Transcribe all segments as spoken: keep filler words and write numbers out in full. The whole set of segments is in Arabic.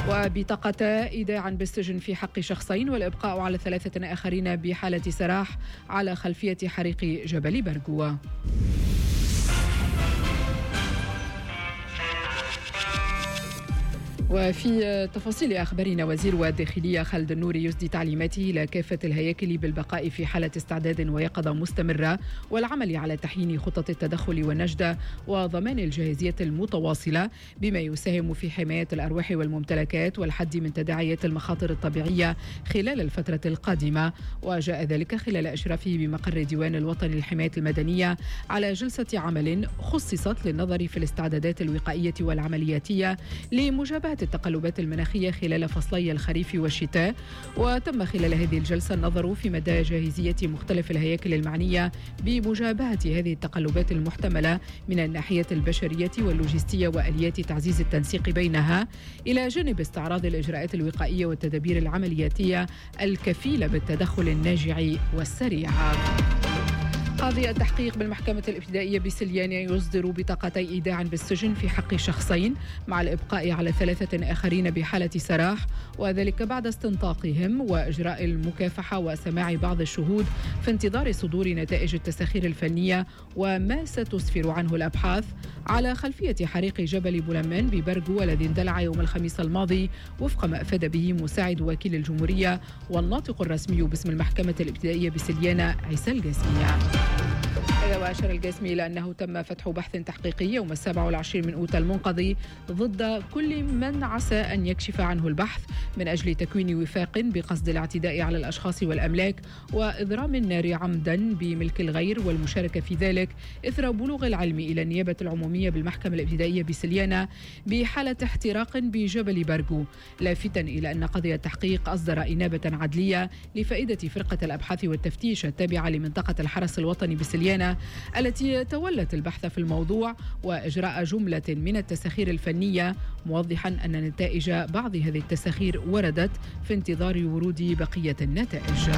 وبطاقتا إيداعا بالسجن في حق شخصين والإبقاء على ثلاثة آخرين بحالة سراح على خلفية حريق جبل برقو. وفي تفاصيل أخبارنا، وزير الداخلية خالد النوري يسدي تعليماته إلى كافة الهياكل بالبقاء في حالة استعداد ويقظة مستمرة والعمل على تحيين خطط التدخل والنجدة وضمان الجاهزية المتواصلة بما يساهم في حماية الأرواح والممتلكات والحد من تداعيات المخاطر الطبيعية خلال الفترة القادمة. وجاء ذلك خلال إشرافه بمقر ديوان الوطني للحماية المدنية على جلسة عمل خصصت للنظر في الاستعدادات الوقائية والعملياتية لمجابهة التقلبات المناخية خلال فصلي الخريف والشتاء. وتم خلال هذه الجلسة النظر في مدى جاهزية مختلف الهياكل المعنية بمجابهة هذه التقلبات المحتملة من الناحية البشرية واللوجستية وآليات تعزيز التنسيق بينها، إلى جانب استعراض الإجراءات الوقائية والتدابير العملياتية الكفيلة بالتدخل الناجع والسريع. قاضي التحقيق بالمحكمة الابتدائية بسليانة يصدر بطاقتي إيداع بالسجن في حق شخصين مع الإبقاء على ثلاثة آخرين بحالة سراح، وذلك بعد استنطاقهم وإجراء المكافحة وسماع بعض الشهود في انتظار صدور نتائج التساخير الفنية وما ستسفر عنه الأبحاث على خلفية حريق جبل بولمان ببرقو الذي اندلع يوم الخميس الماضي، وفق ما أفاد به مساعد وكيل الجمهورية والناطق الرسمي باسم المحكمة الابتدائية بسليانة عيسى القاسمية. هذا وأشار القاسمي إلى أنه تم فتح بحث تحقيقي يوم السابع والعشرين من أوت المنقضي ضد كل من عسى أن يكشف عنه البحث من أجل تكوين وفاق بقصد الاعتداء على الأشخاص والأملاك وإضرام النار عمدا بملك الغير والمشاركة في ذلك إثر بلوغ العلم إلى النيابة العمومية بالمحكمة الابتدائية بسليانة بحالة احتراق بجبل برقو، لافتا إلى أن قاضي التحقيق أصدر إنابة عدلية لفائدة فرقة الأبحاث والتفتيش التابعة لمنطقة الحرس الوطني بسليانة التي تولت البحث في الموضوع وإجراء جملة من التساخير الفنية، موضحا أن نتائج بعض هذه التساخير وردت في انتظار ورود بقية النتائج.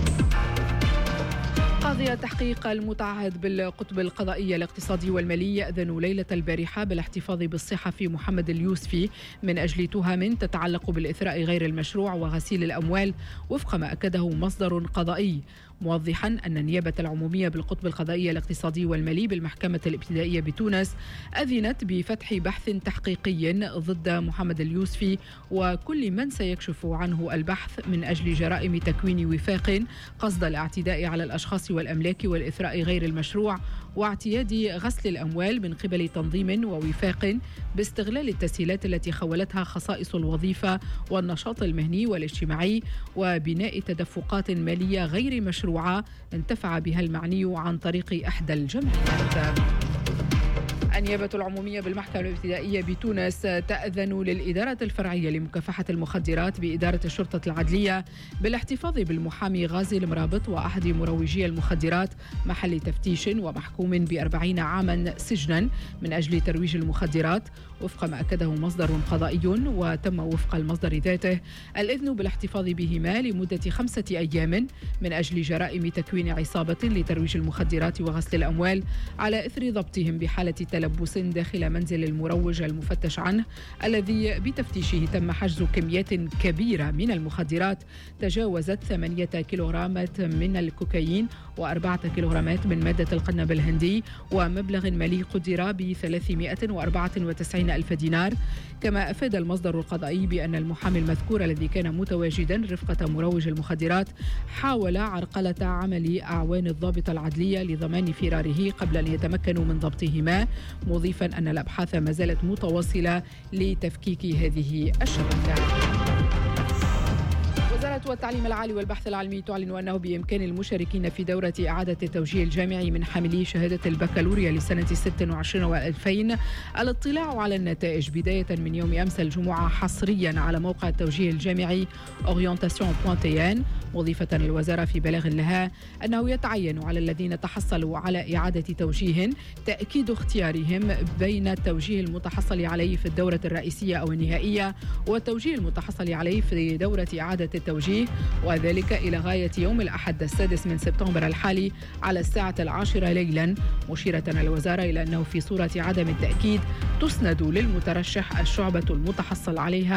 قاضي التحقيق المتعهد بالقطب القضائي الاقتصادي والمالي يأذن ليلة البارحة بالاحتفاظ بالصحفي محمد اليوسفي من أجل تهم تتعلق بالإثراء غير المشروع وغسيل الأموال، وفق ما أكده مصدر قضائي، موضحا أن النيابة العمومية بالقطب القضائي الاقتصادي والمالي بالمحكمة الابتدائية بتونس أذنت بفتح بحث تحقيقي ضد محمد اليوسفي وكل من سيكشف عنه البحث من أجل جرائم تكوين وفاق قصد الاعتداء على الأشخاص والأملاك والإثراء غير المشروع واعتياد غسل الأموال من قبل تنظيم ووفاق باستغلال التسهيلات التي خولتها خصائص الوظيفة والنشاط المهني والاجتماعي وبناء تدفقات مالية غير مشروعة انتفع بها المعني عن طريق إحدى الجمعيات. النيابة العمومية بالمحكمة الابتدائية بتونس تأذن للإدارة الفرعية لمكافحة المخدرات بإدارة الشرطة العدلية بالاحتفاظ بالمحامي غازي المرابط وأحد مروجي المخدرات محل تفتيش ومحكوم بأربعين عاما سجنا من أجل ترويج المخدرات، وفق ما أكده مصدر قضائي، وتم وفق المصدر ذاته الإذن بالاحتفاظ بهما لمدة خمسة أيام من أجل جرائم تكوين عصابة لترويج المخدرات وغسل الأموال على إثر ضبطهم بحالة تلبس داخل منزل المروج المفتش عنه الذي بتفتيشه تم حجز كميات كبيرة من المخدرات تجاوزت ثمانية كيلوغرامات من الكوكايين وأربعة كيلوغرامات من مادة القنب الهندي ومبلغ مالي قدر ب ثلاثمائة وأربعة وتسعين ألف دينار. كما أفاد المصدر القضائي بأن المحامي المذكور الذي كان متواجدا رفقة مروج المخدرات حاول عرقلة عمل أعوان الضابط العدلية لضمان فراره قبل أن يتمكنوا من ضبطهما، مضيفا أن الأبحاث ما زالت متواصلة لتفكيك هذه الشبكة. وزارة التعليم العالي والبحث العلمي تعلن أنه بإمكان المشاركين في دورة إعادة التوجيه الجامعي من حاملي شهادة البكالوريا لسنة ستة وعشرين وألفين الاطلاع على النتائج بداية من يوم أمس الجمعة حصريا على موقع التوجيه الجامعي أورينتاسيون دوت تي إن، مضيفة الوزارة في بلاغ لها أنه يتعين على الذين تحصلوا على إعادة توجيه تأكيد اختيارهم بين التوجيه المتحصل عليه في الدورة الرئيسية أو النهائية والتوجيه المتحصل عليه في دورة إعادة التوجيه، وذلك إلى غاية يوم الأحد السادس من سبتمبر الحالي على الساعة العاشرة ليلا، مشيرة الوزارة إلى أنه في صورة عدم التأكيد تسند للمترشح الشعبة المتحصل عليها